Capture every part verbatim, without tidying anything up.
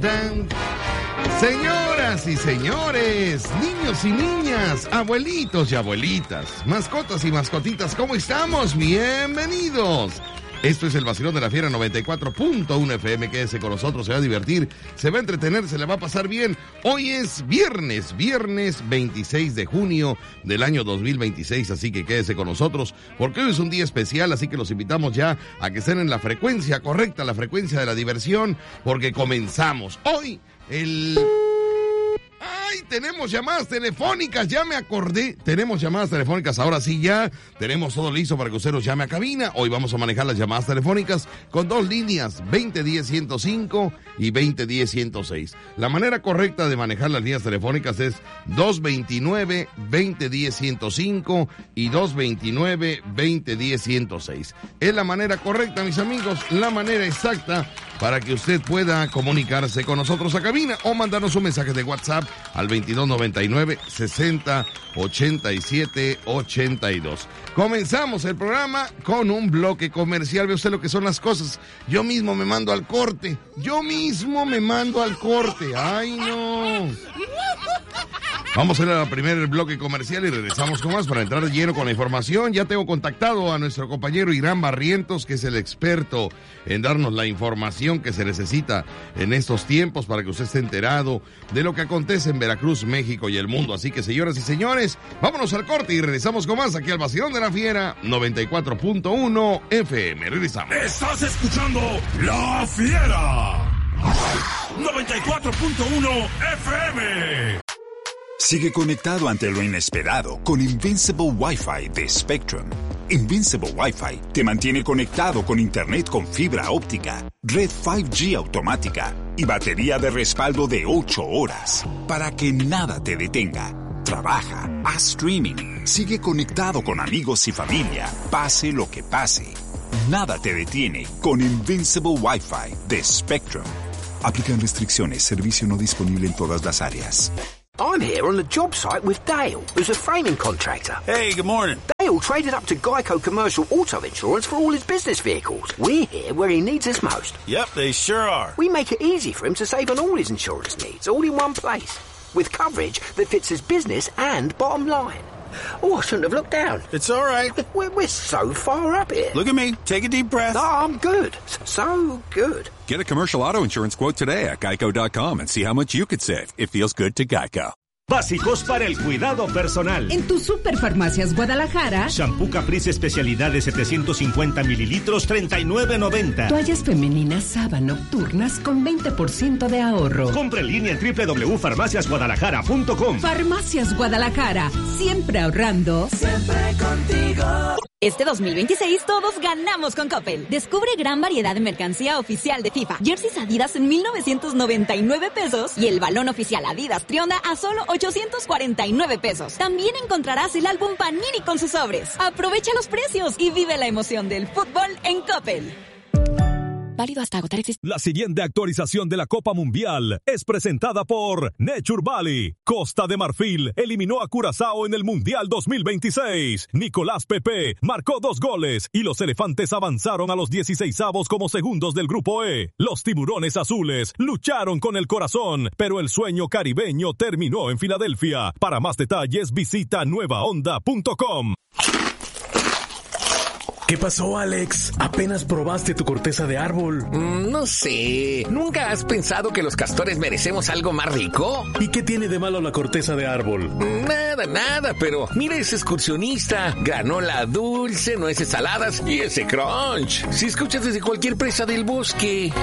Tan. Señoras y señores, niños y niñas, abuelitos y abuelitas, mascotas y mascotitas, ¿cómo estamos? Bienvenidos. Esto es el Vacilón de la Fiera noventa y cuatro punto uno F M. Quédese con nosotros, se va a divertir, se va a entretener, se le va a pasar bien. Hoy es viernes, viernes veintiséis de junio del año dos mil veintiséis, así que quédese con nosotros, porque hoy es un día especial, así que los invitamos ya a que estén en la frecuencia correcta, la frecuencia de la diversión, porque comenzamos hoy el... ¡Ay! Tenemos llamadas telefónicas, ya me acordé. Tenemos llamadas telefónicas, ahora sí ya. Tenemos todo listo para que usted nos llame a cabina. Hoy vamos a manejar las llamadas telefónicas con dos líneas, veinte diez ciento cinco y veinte diez ciento seis. La manera correcta de manejar las líneas telefónicas es dos veintinueve veinte diez ciento cinco y dos veintinueve veinte diez ciento seis. Es la manera correcta, mis amigos, la manera exacta para que usted pueda comunicarse con nosotros a cabina o mandarnos un mensaje de WhatsApp al veintidós noventa y nueve sesenta ochenta y siete ochenta y dos. Comenzamos el programa con un bloque comercial. Ve usted lo que son las cosas. Yo mismo me mando al corte. Yo mismo me mando al corte. ¡Ay, no! Vamos a ir al primer bloque comercial y regresamos con más para entrar de lleno con la información. Ya tengo contactado a nuestro compañero Irán Barrientos, que es el experto en darnos la información que se necesita en estos tiempos para que usted esté enterado de lo que acontece en Veracruz, México y el mundo. Así que, señoras y señores, vámonos al corte y regresamos con más aquí al Vacilón de la Fiera noventa y cuatro punto uno F M. Regresamos. Estás escuchando La Fiera noventa y cuatro punto uno F M. Sigue conectado ante lo inesperado con Invincible Wi-Fi de Spectrum. Invincible Wi-Fi te mantiene conectado con internet con fibra óptica, red cinco G automática y batería de respaldo de ocho horas para que nada te detenga. Trabaja, haz streaming, sigue conectado con amigos y familia, pase lo que pase. Nada te detiene con Invincible Wi-Fi de Spectrum. Aplican restricciones, servicio no disponible en todas las áreas. I'm here on the job site with Dale, who's a framing contractor. Hey, good morning. Dale traded up to Geico Commercial Auto Insurance for all his business vehicles. We're here where he needs us most. Yep, they sure are. We make it easy for him to save on all his insurance needs, all in one place, with coverage that fits his business and bottom line. Oh, I shouldn't have looked down. It's all right. We're, we're so far up here. Look at me. Take a deep breath. No, I'm good. So good. Get a commercial auto insurance quote today at geico dot com and see how much you could save. It feels good to Geico. Básicos para el cuidado personal. En tu Superfarmacias Guadalajara. Shampoo Caprice especialidad de setecientos cincuenta mililitros, treinta y nueve noventa. Toallas femeninas Saba nocturnas con veinte por ciento de ahorro. Compre en línea en doble u doble u doble u punto farmacias guadalajara punto com. Farmacias Guadalajara, siempre ahorrando. Siempre contigo. Este dos mil veintiséis todos ganamos con Coppel. Descubre gran variedad de mercancía oficial de FIFA. Jerseys Adidas en mil novecientos noventa y nueve pesos y el balón oficial Adidas Trionda a solo ochocientos cuarenta y nueve pesos. También encontrarás el álbum Panini con sus sobres. Aprovecha los precios y vive la emoción del fútbol en Coppel. Válido hasta agotar existencia. La siguiente actualización de la Copa Mundial es presentada por Nature Valley. Costa de Marfil eliminó a Curazao en el Mundial dos mil veintiséis. Nicolás Pepe marcó dos goles y los elefantes avanzaron a los dieciseisavos como segundos del Grupo E. Los tiburones azules lucharon con el corazón, pero el sueño caribeño terminó en Filadelfia. Para más detalles visita nueva onda punto com. ¿Qué pasó, Alex? ¿Apenas probaste tu corteza de árbol? Mm, no sé. ¿Nunca has pensado que los castores merecemos algo más rico? ¿Y qué tiene de malo la corteza de árbol? Nada, nada, pero mira ese excursionista. Granola dulce, nueces saladas y ese crunch. Si escuchas desde cualquier presa del bosque.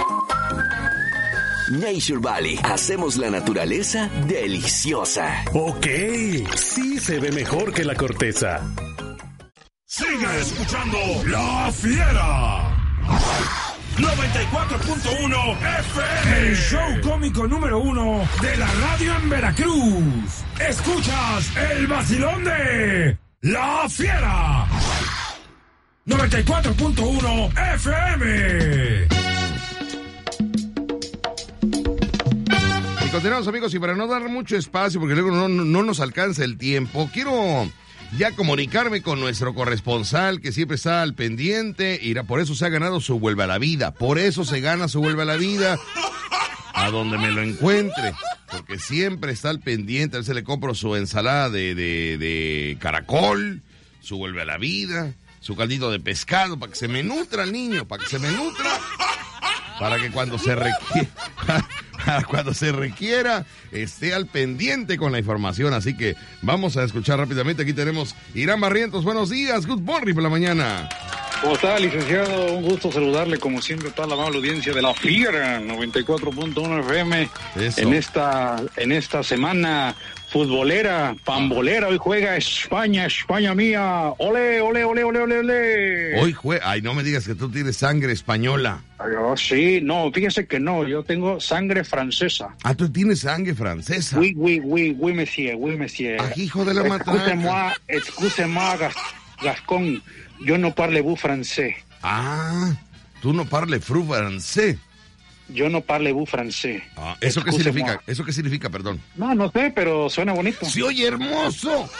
Nature Valley. Hacemos la naturaleza deliciosa. Ok, sí se ve mejor que la corteza. Sigue escuchando La Fiera noventa y cuatro punto uno F M, el show cómico número uno de la radio en Veracruz. Escuchas el vacilón de La Fiera noventa y cuatro punto uno F M. Y continuamos, amigos, y para no dar mucho espacio, porque luego no, no nos alcanza el tiempo, quiero ya comunicarme con nuestro corresponsal que siempre está al pendiente. Y por eso se ha ganado su Vuelve a la Vida. Por eso se gana su Vuelve a la Vida. a donde me lo encuentre, porque siempre está al pendiente. A veces le compro su ensalada de, de, de caracol, su vuelve a la vida, su caldito de pescado, para que se me nutra el niño, para que se me nutra, para que cuando se requiera, cuando se requiera, esté al pendiente con la información. Así que vamos a escuchar rápidamente. Aquí tenemos Irán Barrientos. Buenos días, good morning por la mañana. ¿Cómo está, licenciado? Un gusto saludarle, como siempre, a toda la amable audiencia de La Fiera, noventa y cuatro punto uno F M. Eso. En esta, en esta semana futbolera, pambolera. Hoy juega España, España mía. Ole, ole, ole, ole, ole, ole. Hoy juega. Ay, no me digas que tú tienes sangre española. Ay, oh, sí, no, fíjese que no, yo tengo sangre francesa. Ah, tú tienes sangre francesa. Oui, oui, oui, oui, monsieur, oui, monsieur. Ah, hijo de la matraca. Excusez-moi, excusez-moi, Gascón. Yo no parle-vous francés. Ah, tú no parles fru francés. Yo no parle-vous francés. Ah, ¿eso qué significa? ¿Eso qué significa, perdón? No, no sé, pero suena bonito. ¡Se oye hermoso!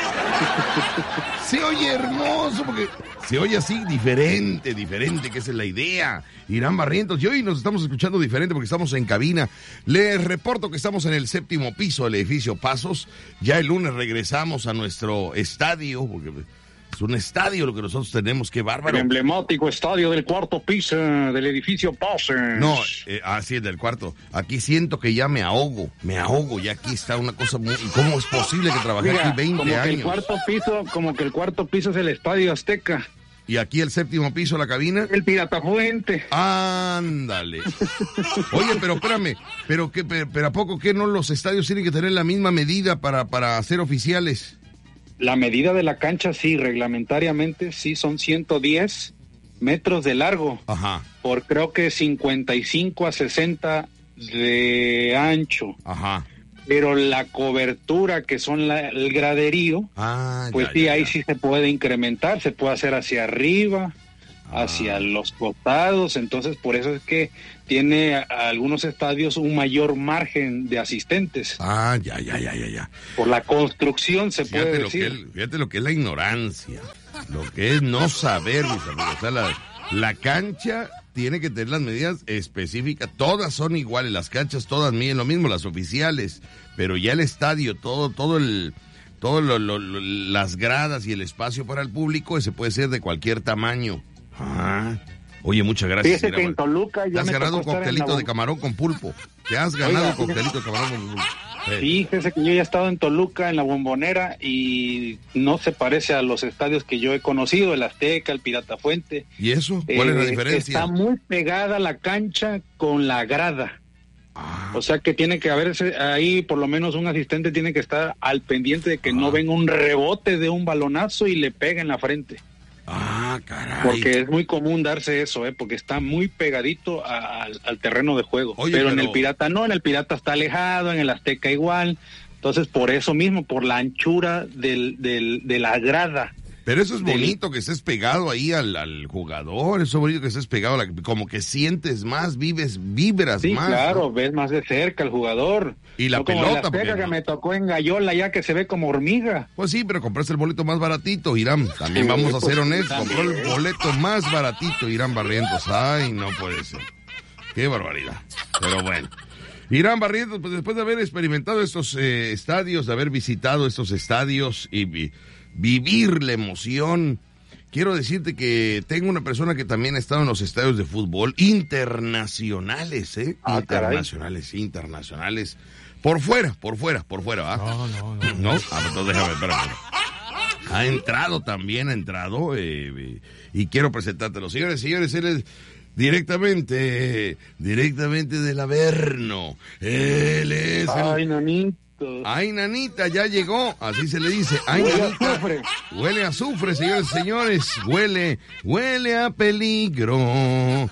Se oye hermoso, porque se oye así diferente, diferente, que esa es la idea. Irán Barrientos, y hoy nos estamos escuchando diferente porque estamos en cabina. Les reporto que estamos en el séptimo piso del edificio Pasos. Ya el lunes regresamos a nuestro estadio, porque es un estadio lo que nosotros tenemos, qué bárbaro. El emblemático estadio del cuarto piso del edificio Pasos. No, eh, así es, del cuarto. Aquí siento que ya me ahogo, me ahogo, ya aquí está una cosa muy... ¿Cómo es posible que trabajé Mira, aquí veinte como años? Que el cuarto piso, como que el cuarto piso es el Estadio Azteca. ¿Y aquí el séptimo piso, la cabina? El Pirata Fuente. Ándale. Oye, pero espérame, pero, que, pero, pero ¿a poco que no los estadios tienen que tener la misma medida para, para ser oficiales? La medida de la cancha, sí, reglamentariamente, sí, son ciento diez metros de largo. Ajá. Por creo que cincuenta y cinco a sesenta de ancho. Ajá. Pero la cobertura, que son la, el graderío, ah, pues ya, sí, ya, ahí ya. sí se puede incrementar, se puede hacer hacia arriba, ah. hacia los costados. Entonces, por eso es que tiene a, a algunos estadios un mayor margen de asistentes. Ah, ya, ya, ya, ya, ya. Por la construcción, se fíjate puede lo decir. Que es, fíjate lo que es la ignorancia, lo que es no saber, mis amigos. O sea, la, la cancha tiene que tener las medidas específicas, todas son iguales, las canchas todas miden lo mismo, las oficiales, pero ya el estadio, todo, todo el, todo lo, lo, lo, las gradas y el espacio para el público, ese puede ser de cualquier tamaño. Ah, oye, muchas gracias. Fíjese que en Toluca ya te has me ganado un tocó estar en coctelito la... de camarón con pulpo. Te has ganado Oiga, un coctelito de camarón con pulpo. Eh. Fíjese que yo ya he estado en Toluca, en la Bombonera, y no se parece a los estadios que yo he conocido, el Azteca, el Pirata Fuente. ¿Y eso? ¿Cuál eh, es la diferencia? Está muy pegada la cancha con la grada. Ah. O sea que tiene que haberse ahí, por lo menos un asistente tiene que estar al pendiente de que ah. no venga un rebote de un balonazo y le pegue en la frente. Ah, caray. Porque es muy común darse eso, ¿eh? Porque está muy pegadito a, al, al terreno de juego. Oye, pero, pero en el Pirata no, en el Pirata está alejado, en el Azteca igual. Entonces, por eso mismo, por la anchura del, del, de la grada. Pero eso es bonito, que estés pegado ahí al, al jugador, eso es bonito que estés pegado, como que sientes más, vives, vibras sí, más. Sí, claro, ¿no? Ves más de cerca al jugador. Y la no pelota. Como la porque... que me tocó en Gallola ya que se ve como hormiga. Pues sí, pero compraste el boleto más baratito, Irán. También sí, vamos a ser honestos, compró el boleto más baratito, Irán Barrientos. Ay, no puede ser. Qué barbaridad. Pero bueno. Irán Barrientos, pues después de haber experimentado estos eh, estadios, de haber visitado estos estadios y... y vivir la emoción. Quiero decirte que tengo una persona que también ha estado en los estadios de fútbol internacionales, ¿eh? Ah, internacionales, caray. internacionales. Por fuera, por fuera, por fuera, ¿ah? No, no, no. ¿No? Ah, entonces déjame, espérame. Ha entrado también, ha entrado, eh, eh, y quiero presentártelo. Señores, señores, él es directamente, directamente del Averno. Él es... Ay, el... nanito. Ay, nanita, ya llegó, así se le dice. Ay, huele nanita, a azufre. Huele a azufre, señores, señores. Huele, huele a peligro.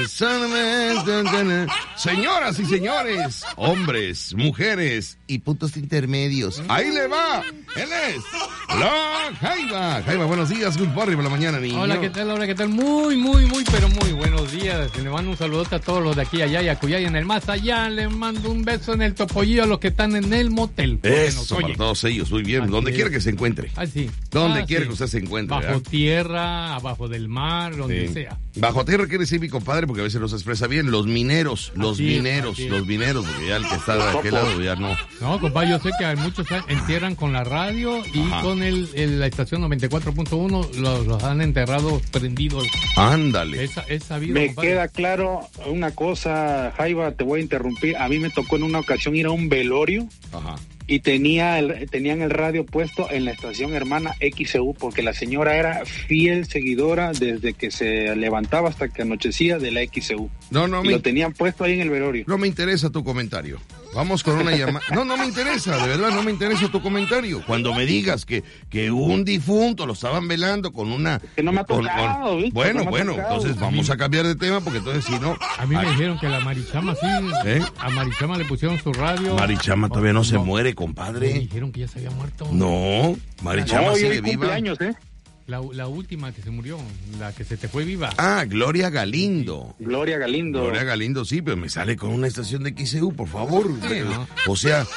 Señoras y señores, hombres, mujeres y puntos intermedios. Ahí le va. Él es la Jaiba. Jaiba, buenos días, good morning por la mañana, niño. Hola, ¿qué tal? Hola, ¿qué tal? Muy, muy, muy, pero muy buenos días. Le mando un saludote a todos los de aquí, allá y acullá y en el más allá. Le mando un beso en el topollillo a los que están en el motel. Eso, para todos ellos, muy bien. Así donde es. Quiera que se encuentre. Así. Donde ah, quiera sí. que usted se encuentre. Bajo ¿verdad? tierra, abajo del mar, donde sí. sea. Bajo tierra quiere decir mi compadre, porque a veces no se expresa bien. Los mineros, los Así, mineros, así. los mineros, porque ya el que está de aquel lado ya no. No, compadre, yo sé que hay muchos entierran con la radio y Ajá. con el, el- la estación noventa y cuatro punto uno los, los han enterrado prendidos. Ándale. Es, es sabido, Me compadre. queda claro una cosa, Jaiba, te voy a interrumpir. A mí me tocó en una ocasión ir a un velorio Ajá. y tenía el, tenían el radio puesto en la estación hermana X C U, porque la señora era fiel seguidora desde que se levantaba hasta que anochecía de la X C U. No, no y me, lo tenían puesto ahí en el velorio. no me interesa tu comentario. Vamos con una llamada. No, no me interesa, de verdad, no me interesa tu comentario. Cuando me digas que, que un difunto lo estaban velando con una... Que no me ha con- tocado, con- Víctor, Bueno, no me ha bueno, tocado. entonces vamos a cambiar de tema, porque entonces si no... A mí me Ay, dijeron que la Marichama sí. ¿Eh? A Marichama le pusieron su radio. Marichama todavía no se muere, Me compadre. dijeron que ya se había muerto. No, Marichama No, y sigue hoy viva. cumpleaños, ¿eh? La, la última que se murió, la que se te fue viva. Ah, Gloria Galindo. Gloria Galindo. Gloria Galindo, sí, pero me sale con una estación de X C U, por favor. ¿no? O sea,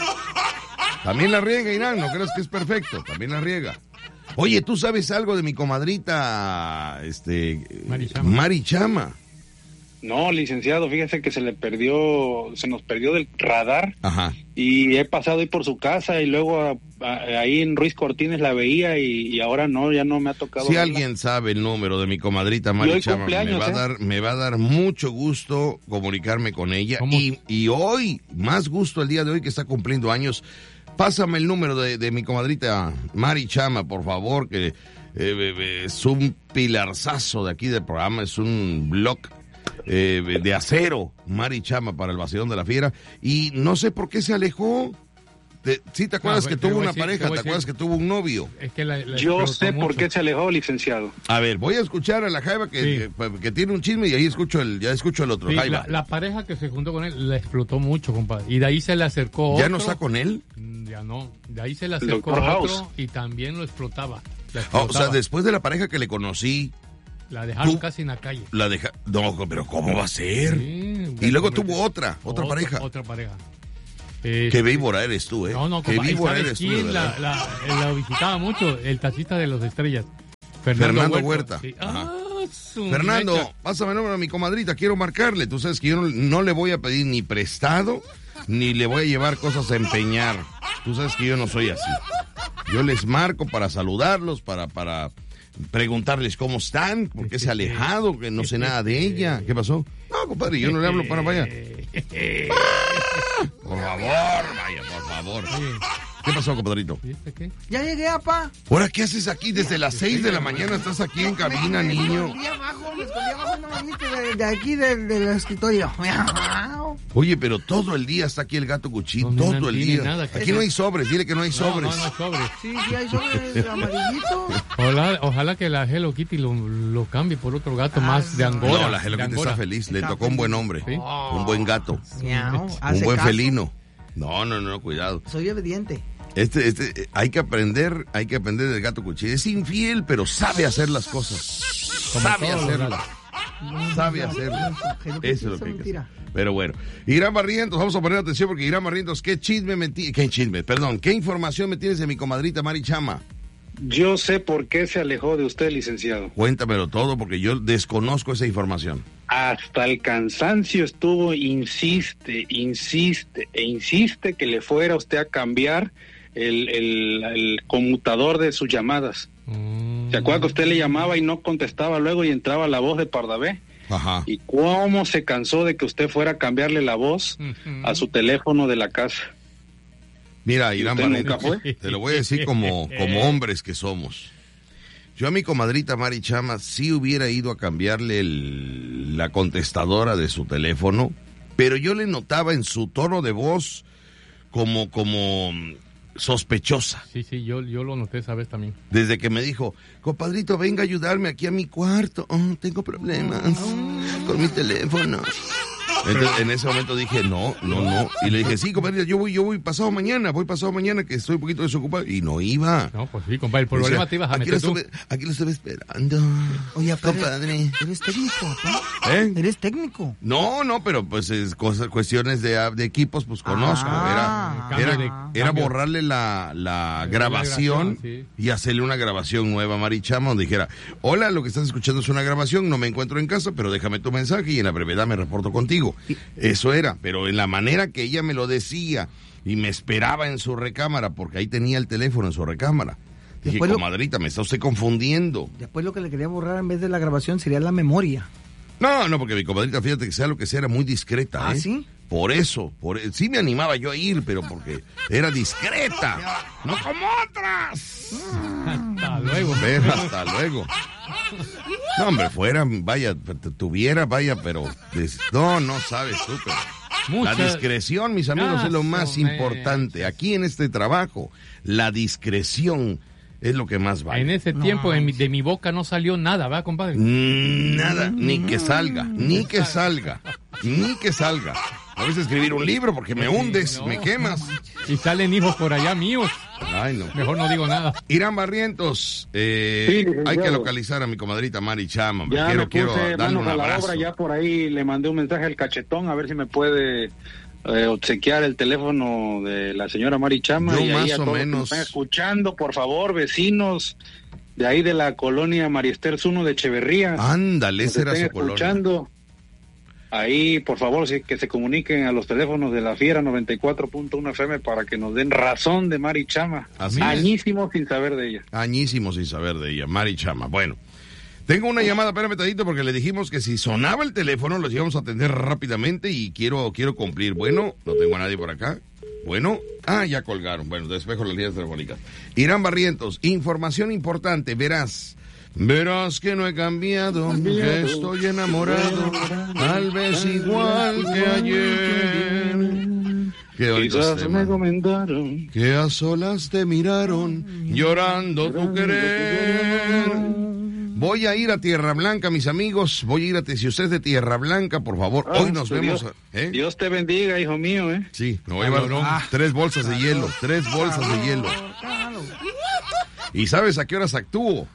también la riega, Irán, no creas que es perfecto, también la riega. Oye, ¿tú sabes algo de mi comadrita, este, Marichama? Marichama? No, licenciado, fíjese que se le perdió, se nos perdió del radar. Ajá. Y he pasado ahí por su casa y luego a- a- ahí en Ruiz Cortines la veía y, y ahora no, ya no me ha tocado. Si verla. alguien sabe el número de mi comadrita Y hoy Marichama, me cumpleaños, va a ¿eh? dar, me va a dar mucho gusto comunicarme con ella. ¿Cómo? Y, y hoy, más gusto el día de hoy que está cumpliendo años. Pásame el número de, de mi comadrita Marichama, por favor, que eh, eh, es un pilarzazo de aquí del programa, es un blog eh, de acero, Marichama, para el vacilón de la fiera. Y no sé por qué se alejó. Te, ¿Sí te acuerdas No, que te tuvo voy a una decir, te pareja? voy ¿Te a acuerdas decir. que tuvo un novio? Es que la, la Yo explotó sé por mucho. qué se alejó, licenciado. A ver, voy a escuchar a la Jaiba que, Sí. que, que tiene un chisme y ahí escucho el, ya escucho el otro. Sí, Jaiba. la, la pareja que se juntó con él la explotó mucho, compadre. Y de ahí se le acercó ¿Ya otro. no está con él? Mm, Ya no. De ahí se le El acercó doctor otro House. y también lo explotaba. La Ah, explotaba. o sea, después de la pareja que le conocí, La dejaron tú- casi en la calle. la deja... No, pero ¿cómo va a ser? Sí, Y luego hombre. tuvo otra, otra pareja. Otra pareja. Eh, Qué víbora eres tú, ¿eh? No, no, Qué compa, ¿y víbora sabes eres tú, de quién la, verdad. la, la visitaba mucho? El taxista de los estrellas. Fernando Huerta. Sí. Ajá. Ah, su Fernando, mecha. pásame el número a mi comadrita, quiero marcarle. Tú sabes que yo no, no le voy a pedir ni prestado, ni le voy a llevar cosas a empeñar. Tú sabes que yo no soy así. Yo les marco para saludarlos, para, para preguntarles cómo están, por qué se ha alejado, que no sé nada de ella. ¿Qué pasó? No, compadre, yo no le hablo para allá. Por favor, vaya, por favor. ¿Qué pasó, compadrito? ¿Viste qué? Ya llegué, papá. ¿Ahora qué haces aquí? Desde las seis de la mañana estás aquí en cabina, Me niño. escondí abajo, me escondí abajo, no me viste de, de aquí del, del escritorio. Oye, pero todo el día está aquí el gato Cuchín, No, no, todo no el tiene día. nada que Aquí no hay sobres, dile que no hay No, sobres. no, no hay sobres. Sí, sí, hay sobre amarillito. Ojalá, ojalá que la Hello Kitty lo, lo cambie por otro gato más de Angola. No, la Hello de Kitty Angola. está feliz, le Está tocó un buen feliz. hombre, Sí. un buen gato, Miau, un hace buen caso. felino. No, no, no, cuidado. Soy obediente. Este, este, eh, hay que aprender, hay que aprender del gato Cuchín. Es infiel, pero sabe hacer las cosas. Como Sabe todos los hacerlas. Sabe hacerlas. Eso es lo que hay que hacer. Pero bueno, Irán Barrientos, vamos a poner atención porque Irán Barrientos, ¿qué chisme me ti- qué chisme, perdón, qué información me tienes de mi comadrita Marichama? Yo sé por qué se alejó de usted, licenciado. Cuéntamelo todo porque yo desconozco esa información. Hasta el cansancio estuvo, insiste, insiste e insiste que le fuera usted a cambiar el, el, el conmutador de sus llamadas. Mm. ¿Se acuerda que usted le llamaba y no contestaba luego y entraba la voz de Pardavé? Ajá. ¿Y cómo se cansó de que usted fuera a cambiarle la voz a su teléfono de la casa? Mira, Irán usted nunca Barrientos, fue? te lo voy a decir como, como hombres que somos. Yo a mi comadrita Marichama sí hubiera ido a cambiarle el- la contestadora de su teléfono, pero yo le notaba en su tono de voz como, como sospechosa. Sí, sí, yo, yo lo noté esa vez también. Desde que me dijo, compadrito, venga a ayudarme aquí a mi cuarto. Oh, tengo problemas con mi teléfono. Entonces, en ese momento dije, no, no, no. Y le dije, sí, compadre, yo voy, yo voy pasado mañana, voy pasado mañana que estoy un poquito desocupado. Y no iba. No, pues sí, compadre, el problema O sea, te ibas a aquí meter lo tú. estuve, aquí lo estuve esperando. Oye, pero compadre. eres técnico, papá. ¿Eh? Eres técnico. No, no, pero pues es cosas, cuestiones de, de equipos, pues conozco. Ah. Era, Era, de, era borrarle la, la grabación, grabación sí. y hacerle una grabación nueva a Mari Chama donde dijera, hola, lo que estás escuchando es una grabación, no me encuentro en casa, pero déjame tu mensaje y en la brevedad me reporto contigo. Eso era, pero en la manera que ella me lo decía y me esperaba en su recámara, porque ahí tenía el teléfono en su recámara. Dije, Después lo- comadrita, me está usted confundiendo. Después lo que le quería borrar en vez de la grabación sería la memoria. No, no, porque mi comadrita, fíjate que sea lo que sea, era muy discreta. ¿Ah, ¿eh? sí? Por eso, por sí me animaba yo a ir, pero porque era discreta. No como otras. Hasta luego. Ver, hasta luego. No, hombre, fuera, vaya, t- tuviera, vaya, pero des- no, no sabes tú, pero Mucha- la discreción, mis amigos, es lo más Gaso, importante. Aquí en este trabajo, la discreción es lo que más vale. En ese tiempo de mi, de mi boca no salió nada, ¿verdad, compadre? Mm, Nada, ni que salga, ni que salga, ni que salga. A veces escribir un libro porque me hundes, no. me quemas. Y salen hijos por allá míos. Ay, no. Mejor no digo nada. Irán Barrientos, eh, Sí, hay que licenciado. localizar a mi comadrita Mari Chama. hombre. Ya quiero me puse quiero darle manos un a la abrazo. obra, ya por ahí le mandé un mensaje al cachetón a ver si me puede eh, obsequiar el teléfono de la señora Mari Chama. Yo y ahí más a o todos los que menos- me están escuchando, por favor, vecinos de ahí de la colonia Mariester Zuno de Echeverría. Ándale, esa que era estén su colonia. escuchando. Ahí, por favor, sí, que se comuniquen a los teléfonos de la Fiera noventa y cuatro punto uno F M para que nos den razón de Mari Chama. Así es. Añísimo sin saber de ella. Añísimo sin saber de ella, Mari Chama. Bueno, tengo una llamada, espérame tantito, porque le dijimos que si sonaba el teléfono los íbamos a atender rápidamente y quiero, quiero cumplir. Bueno, no tengo a nadie por acá. Bueno, ah, ya colgaron. Bueno, despejo las líneas telefónicas. Irán Barrientos, información importante, verás. Verás que no he cambiado, que estoy enamorado, tal vez igual que ayer. Qué bonitos Quizás temas. me comentaron Que a solas te miraron, llorando tu querer. Voy a ir a Tierra Blanca, mis amigos. Voy a ir a... Si usted es de Tierra Blanca, por favor, Ah, hoy nos pues vemos. Dios, ¿eh? Dios te bendiga, hijo mío, ¿eh? Sí, me voy a llevar Ah. tres bolsas de hielo, tres bolsas de hielo. ¿Y sabes a qué horas actúo?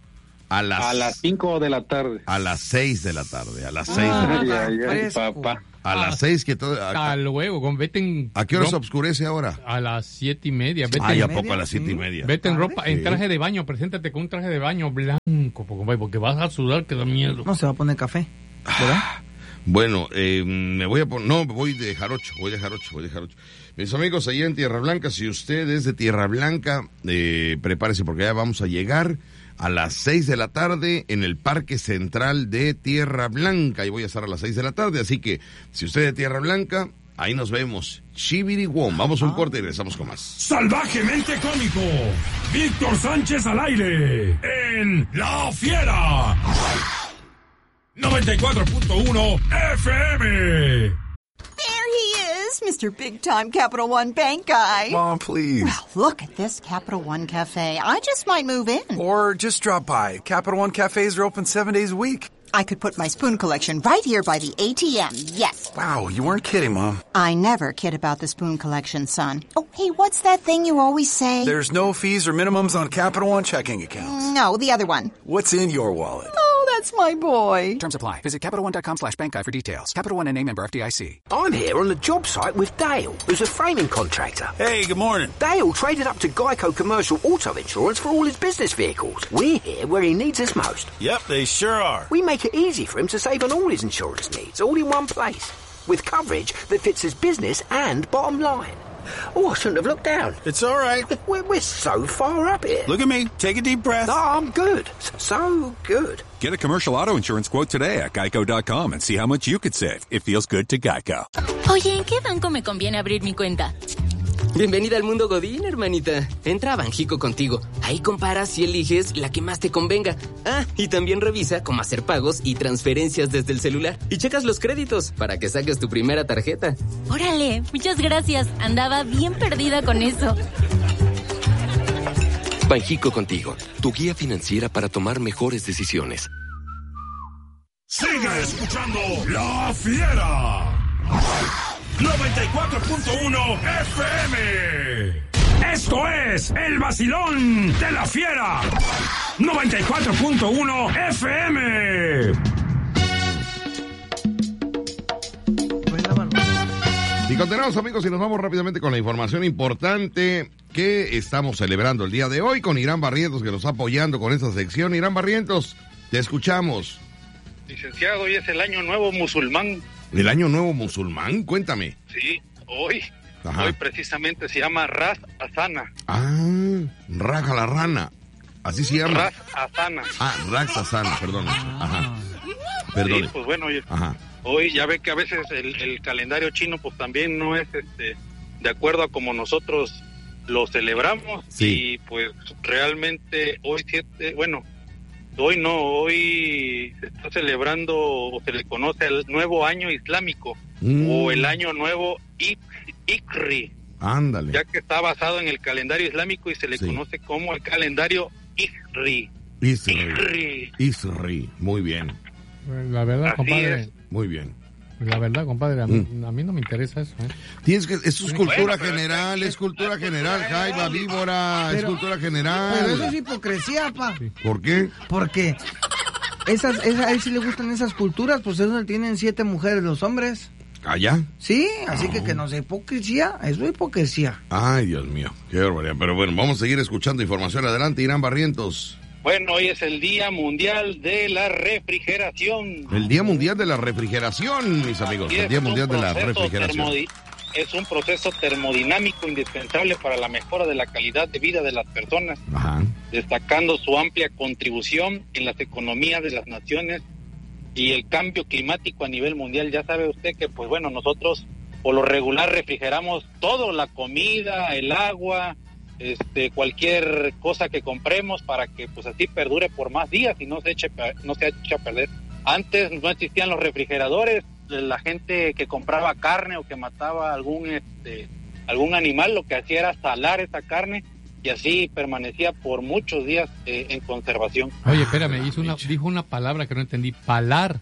A las... A las cinco de la tarde. A las seis de la tarde, a las seis de Ay, la tarde. ay, ay, papá. A las seis que todo... Hasta luego, con, vete en... ¿A qué hora se ropa- oscurece ahora? A las siete y media. Vete Ay, en- ¿a poco a las siete y media? Vete en ropa, en Sí. traje de baño, preséntate con un traje de baño blanco, porque porque vas a sudar que da miedo. No se va a poner café, ¿verdad? Bueno, eh, me voy a poner... No, voy de jarocho, voy de jarocho, voy de jarocho. Mis amigos, allá en Tierra Blanca, si usted es de Tierra Blanca, eh, prepárese porque ya vamos a llegar a las seis de la tarde en el Parque Central de Tierra Blanca. Y voy a estar a las seis de la tarde, así que si usted es de Tierra Blanca, ahí nos vemos. Chibiriwom. Vamos a un corte y regresamos con más. Salvajemente cómico. Víctor Sánchez al aire. En La Fiera. noventa y cuatro punto uno F M. There he is, Mister Big Time Capital One Bank guy. Mom, please. Well, look at this Capital One Cafe. I just might move in. Or just drop by. Capital One cafes are open seven days a week. I could put my spoon collection right here by the A T M, yes. Wow, you weren't kidding, Mom. I never kid about the spoon collection, son. Oh, hey, what's that thing you always say? There's no fees or minimums on Capital One checking accounts. No, the other one. What's in your wallet? Oh, that's my boy. Terms apply. Visit CapitalOne.com slash bank guide for details. Capital One and name member F D I C. I'm here on the job site with Dale, who's a framing contractor. Hey, good morning. Dale traded up to Geico Commercial Auto Insurance for all his business vehicles. We're here where he needs us most. Yep, they sure are. We make it easy for him to save on all his insurance needs, all in one place, with coverage that fits his business and bottom line. Oh, I shouldn't have looked down. It's all right. We're, we're so far up here. Look at me. Take a deep breath. No, I'm good. So good. Get a commercial auto insurance quote today at geico dot com and see how much you could save. It feels good to Geico. Oye, ¿en qué banco me conviene abrir mi cuenta? Bienvenida al mundo Godín, hermanita. Entra a Banjico contigo. Ahí comparas y eliges la que más te convenga. Ah, y también revisa cómo hacer pagos y transferencias desde el celular. Y checas los créditos para que saques tu primera tarjeta. Órale, muchas gracias. Andaba bien perdida con eso. Banjico contigo, tu guía financiera para tomar mejores decisiones. Siga escuchando La Fiera. noventa y cuatro punto uno F M. Esto es el vacilón de La Fiera. noventa y cuatro punto uno F M. Sí, continuamos, amigos, y nos vamos rápidamente con la información importante que estamos celebrando el día de hoy con Irán Barrientos, que nos está apoyando con esta sección. Irán Barrientos, te escuchamos. Licenciado, hoy es el año nuevo musulmán. ¿El año nuevo musulmán? Cuéntame. Sí, hoy. Ajá. Hoy precisamente se llama Ras Hasana. Ah, Raja la rana. Así se llama. Ras Hasana. Ah, Ras Hasana, perdón. Ajá. Perdón. Sí, pues bueno, hoy, Ajá. hoy ya ve que a veces el, el calendario chino pues también no es este de acuerdo a como nosotros lo celebramos. Sí. Y pues realmente hoy siete, bueno, hoy no, hoy se está celebrando o se le conoce el nuevo año islámico mm. o el año nuevo Ik, Ikri. Ándale. Ya que está basado en el calendario islámico y se le Sí. conoce como el calendario Ikri. Isri. Ikri. Isri. Muy bien. La verdad, Así compadre. es. Muy bien. La verdad, compadre, a mí, Mm. a mí no me interesa eso. ¿eh? Tienes que, eso es cultura Bueno, pero- general, es cultura general, Jaiba, víbora, es Pero- cultura Pero eso es general. hipocresía, pa. ¿Por qué? Porque esas, esas, a él sí le gustan esas culturas, pues es donde tienen siete mujeres los hombres. ¿Allá? Sí, así que que no sea hipocresía, eso es hipocresía. Ay, Dios mío, qué barbaridad. Pero bueno, vamos a seguir escuchando información. Adelante, Irán Barrientos. Bueno, hoy es el Día Mundial de la Refrigeración. El Día Mundial de la Refrigeración, mis amigos. Y El es Día un Mundial de la proceso Refrigeración. termodi- Es un proceso termodinámico indispensable para la mejora de la calidad de vida de las personas, Ajá. destacando su amplia contribución en las economías de las naciones y el cambio climático a nivel mundial. Ya sabe usted que, pues bueno, nosotros por lo regular refrigeramos todo, la comida, el agua, este, cualquier cosa que compremos para que pues así perdure por más días y no se eche, no se eche a perder. Antes no existían los refrigeradores, la gente que compraba carne o que mataba algún este, algún animal lo que hacía era salar esa carne y así permanecía por muchos días eh, en conservación. Oye, espérame, hizo una, dijo una palabra que no entendí. Palar.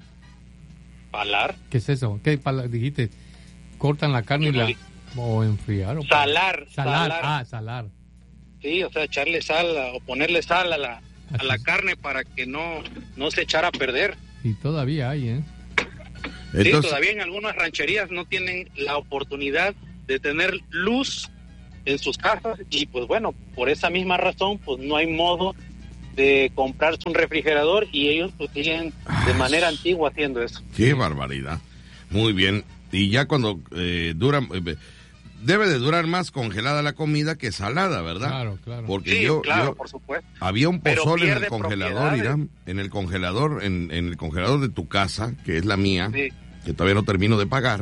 ¿Palar? ¿Qué es eso? ¿Qué pala- dijiste? Cortan la carne y la... O enfriar. O Salar, salar. salar. Ah, salar. Sí, o sea, echarle sal a- o ponerle sal a la, a la carne para que no, no se echara a perder. Y todavía hay, ¿eh? Sí, Entonces, todavía en algunas rancherías no tienen la oportunidad de tener luz en sus casas y pues bueno, por esa misma razón pues no hay modo de comprarse un refrigerador y ellos pues siguen de manera antigua haciendo eso. qué barbaridad. Muy bien. Y ya cuando eh, dura... eh, debe de durar más congelada la comida que salada, ¿verdad? Claro, claro. Porque Sí, yo, claro, yo- por supuesto. había un Pero pozole en el pierde congelador, propiedades. Irán, en el congelador, en, en el congelador de tu casa, que es la mía, Sí. que todavía no termino de pagar.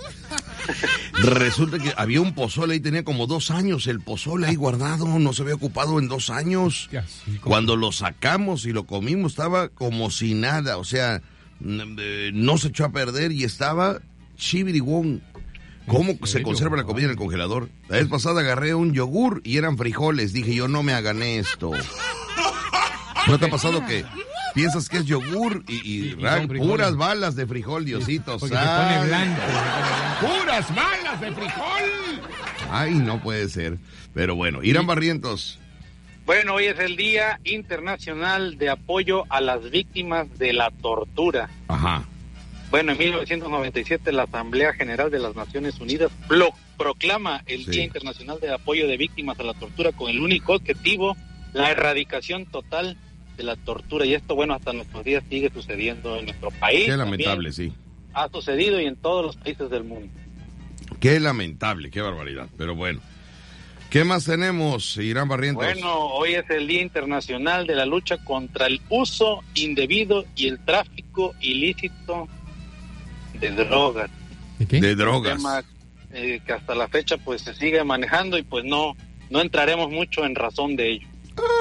Resulta que había un pozole ahí, tenía como dos años el pozole ahí guardado, no se había ocupado en dos años. Y así como- Cuando lo sacamos y lo comimos estaba como si nada, o sea, n- eh, no se echó a perder y estaba chibirigón. ¿Cómo ¿En se serio? conserva la comida en el congelador? La vez pasada agarré un yogur y eran frijoles. Dije yo, no me hagan esto. ¿No te ha pasado que piensas que es yogur y, y, Y- y ra- son frijoles? puras balas de frijol, Diosito? Porque se santo? pone blanco. ¡Puras balas de frijol! Ay, no puede ser. Pero bueno, Irán Barrientos. Bueno, hoy es el Día Internacional de Apoyo a las Víctimas de la Tortura. Ajá. Bueno, en mil novecientos noventa y siete la Asamblea General de las Naciones Unidas pro- proclama el Sí. Día Internacional de Apoyo de Víctimas a la Tortura con el único objetivo, la erradicación total de la tortura. Y esto, bueno, hasta nuestros días sigue sucediendo en nuestro país. Qué también lamentable, sí. Ha sucedido y en todos los países del mundo. Qué lamentable, qué barbaridad. Pero bueno. ¿Qué más tenemos, Irán Barrientos? Bueno, hoy es el Día Internacional de la Lucha contra el Uso Indebido y el Tráfico Ilícito de Drogas. ¿De qué? De Un drogas. tema eh, que hasta la fecha pues se sigue manejando y pues no no entraremos mucho en razón de ello.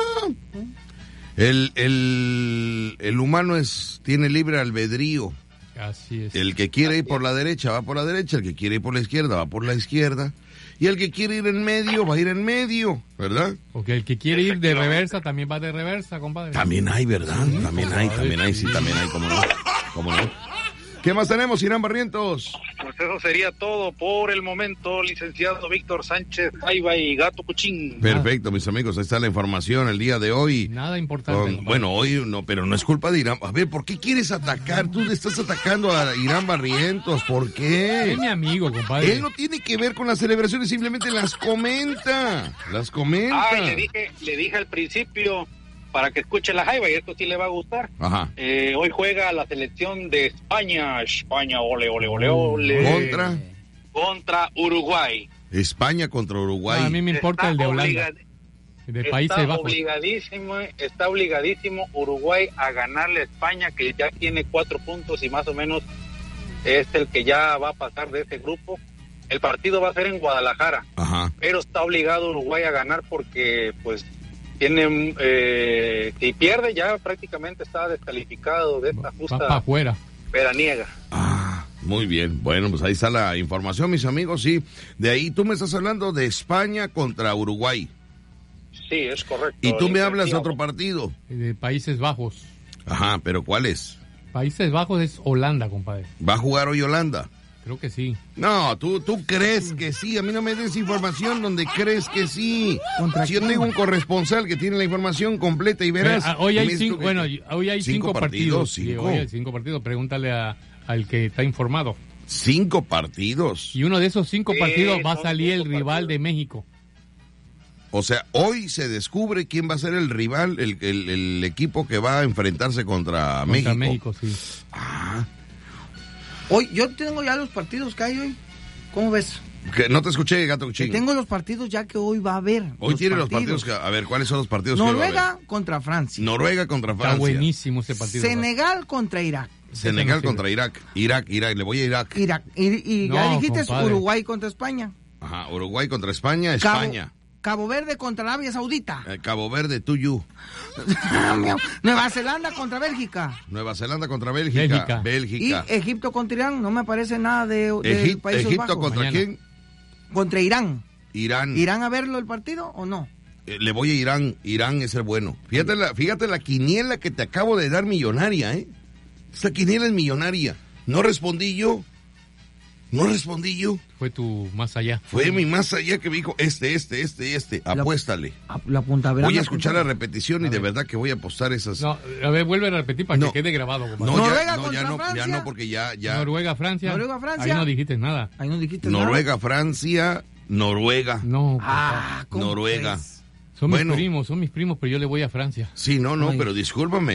El, el, el humano es tiene libre albedrío. Así es. El que quiere ir por la derecha va por la derecha, el que quiere ir por la izquierda va por la izquierda. Y el que quiere ir en medio va a ir en medio, ¿verdad? Porque el que quiere ir de reversa también va de reversa, compadre. También hay, ¿verdad? También hay, también hay, sí, también hay, como no. Como no. ¿Qué más tenemos, Irán Barrientos? Pues eso sería todo por el momento, licenciado Víctor Sánchez Jaiba y Gato Cuchín. Perfecto, mis amigos, ahí está la información el día de hoy. Nada importante. Con, bueno, hoy no, pero no es culpa de Irán. A ver, ¿por qué quieres atacar? Tú le estás atacando a Irán Barrientos, ¿por qué? Es mi amigo, compadre. Él no tiene que ver con las celebraciones, simplemente las comenta, las comenta. Ah, le dije, le dije al principio para que escuche la Jaiba y esto sí le va a gustar. Ajá. Eh, hoy juega la selección de España, España, ole, ole, ole, ole. ¿Contra? Contra Uruguay. España contra Uruguay. No, a mí me importa Está el de Holanda. obligad- De está Países Bajos. obligadísimo, está obligadísimo Uruguay a ganarle a España, que ya tiene cuatro puntos y más o menos es el que ya va a pasar de ese grupo. El partido va a ser en Guadalajara, Ajá. pero está obligado Uruguay a ganar porque pues tiene, eh, si pierde ya prácticamente está descalificado de esta Va justa para afuera. veraniega. Ah, muy bien. Bueno, pues ahí está la información, mis amigos. Sí, de ahí tú me estás hablando de España contra Uruguay. Sí, es correcto. Y tú me hablas de licenciado. otro partido. De Países Bajos. Ajá, pero ¿cuál es? Países Bajos es Holanda, compadre. ¿Va a jugar hoy Holanda? Creo que sí. No, tú, tú crees que sí. A mí no me des información donde crees que sí. Si yo tengo un corresponsal que tiene la información completa y verás. Eh, hoy hay me dices cinco, tú que- bueno, hoy hay cinco, cinco partidos. partidos, Sí, cinco. hoy hay cinco partidos. Pregúntale a, al que está informado. Cinco partidos. Y uno de esos cinco Sí, partidos va a son salir el cinco rival partidos. de México. O sea, hoy se descubre quién va a ser el rival, el, el, el equipo que va a enfrentarse contra, Contra México. México, sí. Ah, Hoy, yo tengo ya los partidos que hay hoy. ¿Cómo ves? que no te escuché, Gato Que Cuchín. tengo los partidos ya que hoy va a haber. Hoy tiene los partidos que, a ver, ¿cuáles son los partidos que va a Noruega haber? contra Francia. Noruega contra Está Francia. buenísimo ese partido. Senegal contra Irak. Senegal Ese no contra Irak. Irak, Irak, le voy a Irak. Irak. Y, y ya No, dijiste compadre. Uruguay contra España. Ajá, Uruguay contra España, Cabo- España. Cabo Verde contra Arabia Saudita. Eh, Cabo Verde, Tuyu. Nueva Zelanda contra Bélgica. Nueva Zelanda contra Bélgica. Bélgica. Bélgica. Y Egipto contra Irán. No me aparece nada de, de Egip- Países Egipto Bajos. contra Mañana. quién? Contra Irán. Irán. ¿Irán a verlo el partido o no? Eh, le voy a Irán. Irán es el bueno. Fíjate la, fíjate la quiniela que te acabo de dar millonaria, ¿eh? Esta quiniela es millonaria. No respondí yo. No respondí yo. Fue tu más allá. Fue mi más allá que me dijo este, este, este, este. Apuéstale. A- La punta verán, Voy a la escuchar la punta- repetición y de verdad que voy a apostar esas. No, a ver, vuelve a repetir para No. que quede grabado, compadre. No, Noruega ya, no, ya contra no, ya Francia. no, porque ya, ya. Noruega, Francia. Noruega, Francia. Ahí no dijiste nada. Ahí no dijiste nada. Noruega, Francia, Noruega. No, Ah, ¿cómo Noruega. crees? son mis bueno. primos, son mis primos, pero yo le voy a Francia. Sí, no, no, Ay. pero discúlpame.